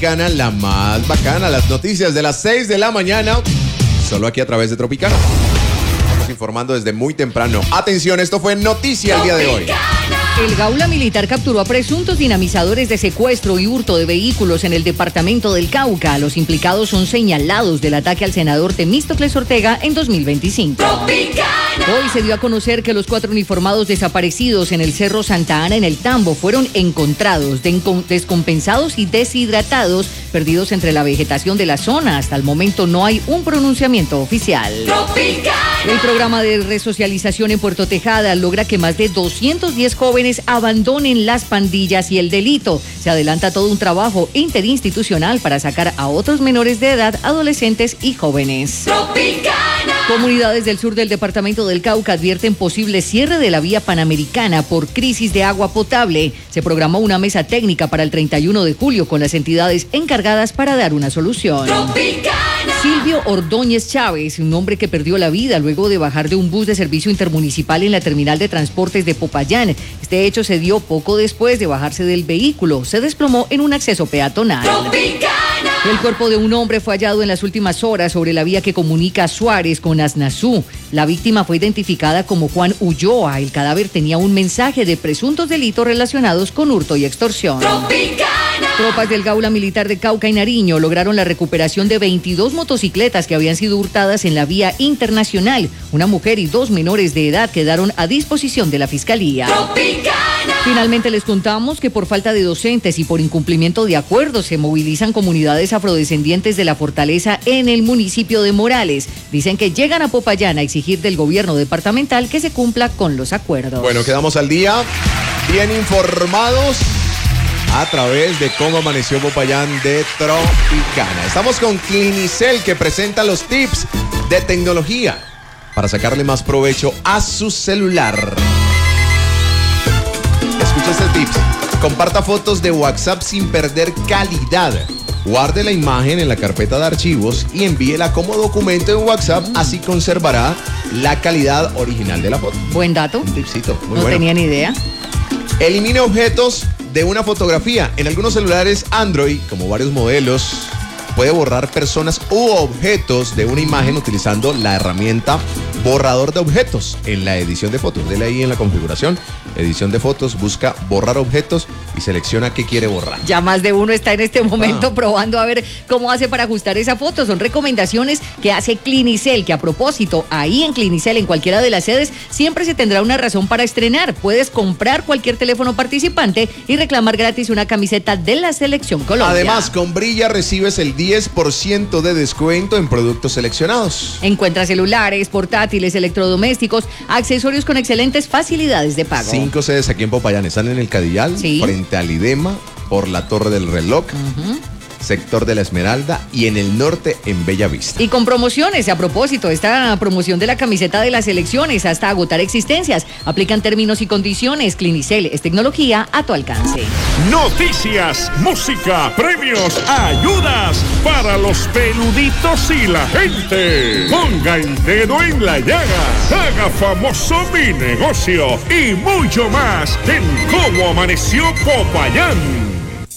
Tropicana, la más bacana. Las noticias de las 6 de la mañana, solo aquí a través de Tropicana. Estamos informando desde muy temprano. Atención, esto fue noticia el día de hoy. El Gaula Militar capturó a presuntos dinamizadores de secuestro y hurto de vehículos en el departamento del Cauca. Los implicados son señalados del ataque al senador Temístocles Ortega en 2025. Hoy se dio a conocer que los 4 uniformados desaparecidos en el Cerro Santa Ana, en el Tambo, fueron encontrados descompensados y deshidratados, perdidos entre la vegetación de la zona. Hasta el momento no hay un pronunciamiento oficial. El programa de resocialización en Puerto Tejada logra que más de 210 jóvenes abandonen las pandillas y el delito. Se adelanta todo un trabajo interinstitucional para sacar a otros menores de edad, adolescentes y jóvenes. Comunidades del sur del departamento del Cauca advierten posible cierre de la vía panamericana por crisis de agua potable. Se programó una mesa técnica para el 31 de julio con las entidades encargadas para dar una solución. Silvio Ordóñez Chávez, un hombre que perdió la vida luego de bajar de un bus de servicio intermunicipal en la terminal de transportes de Popayán. Este hecho se dio poco después de bajarse del vehículo. Se desplomó en un acceso peatonal. El cuerpo de un hombre fue hallado en las últimas horas sobre la vía que comunica a Suárez con Asnazú. La víctima fue identificada como Juan Ulloa. El cadáver tenía un mensaje de presuntos delitos relacionados con hurto y extorsión. Tropas del Gaula Militar de Cauca y Nariño lograron la recuperación de 22 motocicletas que habían sido hurtadas en la vía internacional. Una mujer y 2 menores de edad quedaron a disposición de la Fiscalía. Finalmente les contamos que por falta de docentes y por incumplimiento de acuerdos se movilizan comunidades afrodescendientes de la Fortaleza en el municipio de Morales. Dicen que llegan a Popayán a exigir del gobierno departamental que se cumpla con los acuerdos. Bueno, quedamos al día, bien informados a través de cómo amaneció Popayán de Tropicana. Estamos con Clinicel, que presenta los tips de tecnología para sacarle más provecho a su celular. Escucha este tips. Comparta fotos de WhatsApp sin perder calidad. Guarde la imagen en la carpeta de archivos y envíela como documento en WhatsApp, así conservará la calidad original de la foto. Buen dato. Un tipcito, muy no bueno. tenía ni idea. Elimine objetos de una fotografía. En algunos celulares Android, como varios modelos, puede borrar personas u objetos de una imagen utilizando la herramienta borrador de objetos en la edición de fotos. Dele ahí en la configuración, edición de fotos, busca borrar objetos y selecciona qué quiere borrar. Ya más de uno está en este momento probando a ver cómo hace para ajustar esa foto. Son recomendaciones que hace Clinicel, que a propósito, ahí en Clinicel, en cualquiera de las sedes, siempre se tendrá una razón para estrenar. Puedes comprar cualquier teléfono participante y reclamar gratis una camiseta de la Selección Colombia. Además, con Brilla recibes el 10% de descuento en productos seleccionados. Encuentra celulares, portátiles, electrodomésticos, accesorios con excelentes facilidades de pago. 5 sedes aquí en Popayán. Están en el Cadillal, sí, frente al IDEMA, por la Torre del Reloj, sector de la Esmeralda, y en el norte en Bella Vista. Y con promociones, a propósito, esta promoción de la camiseta de las selecciones hasta agotar existencias. Aplican términos y condiciones. Clinicel es tecnología a tu alcance. Noticias, música, premios, ayudas para los peluditos y la gente. Ponga el dedo en la llaga, haga famoso mi negocio y mucho más en Cómo Amaneció Popayán.